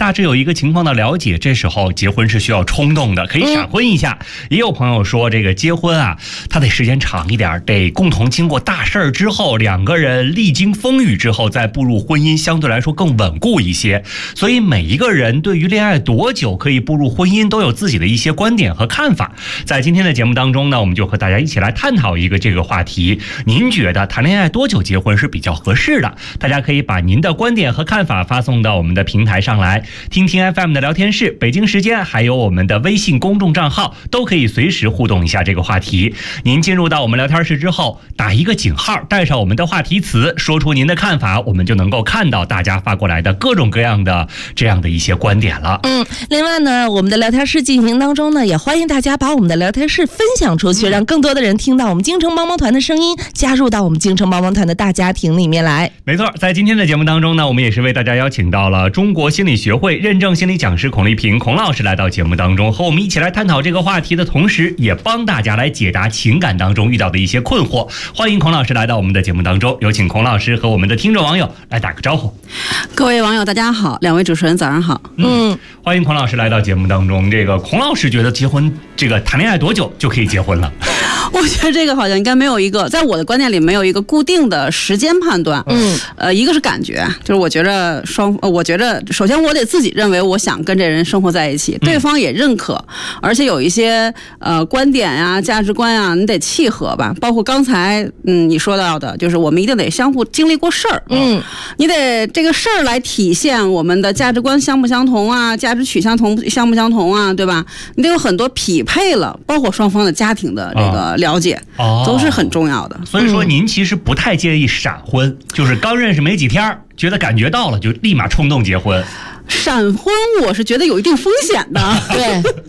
大致有一个情况的了解，这时候结婚是需要冲动的，可以闪婚一下。也有朋友说这个结婚啊，它得时间长一点，得共同经过大事儿之后，两个人历经风雨之后再步入婚姻，相对来说更稳固一些。所以每一个人对于恋爱多久可以步入婚姻都有自己的一些观点和看法。在今天的节目当中呢，我们就和大家一起来探讨一个这个话题。您觉得谈恋爱多久结婚是比较合适的？大家可以把您的观点和看法发送到我们的平台上来，听听 FM 的聊天室，北京时间还有我们的微信公众账号都可以随时互动一下这个话题。您进入到我们聊天室之后，打一个井号，带上我们的话题词，说出您的看法，我们就能够看到大家发过来的各种各样的这样的一些观点了。 另外呢，我们的聊天室进行当中呢，也欢迎大家把我们的聊天室分享出去，让更多的人听到我们京城帮帮团的声音，加入到我们京城帮帮团的大家庭里面来。 没错，在今天的节目当中呢，我们也是为大家邀请到了中国心理学会认证心理讲师孔丽萍孔老师来到节目当中，和我们一起来探讨这个话题的同时，也帮大家来解答情感当中遇到的一些困惑。欢迎孔老师来到我们的节目当中，有请孔老师和我们的听众网友来打个招呼。 各位网友大家好，两位主持人早上好。 欢迎孔老师来到节目当中。这个孔老师觉得结婚这个谈恋爱多久就可以结婚了？ 我觉得这个好像应该没有一个，在我的观念里没有一个固定的时间判断。一个是感觉，就是我觉得首先我得自己认为我想跟这人生活在一起，对方也认可，而且有一些观点啊、价值观啊，你得契合吧。包括刚才你说到的，就是我们一定得相互经历过事儿。你得这个事儿来体现我们的价值观相不相同啊，价值取向相不相同啊，对吧？你得有很多匹配了，包括双方的家庭的这个了解，都是很重要的。 所以说您其实不太建议闪婚，就是刚认识没几天，觉得感觉到了就立马冲动结婚。 闪婚我是觉得有一定风险的。 对。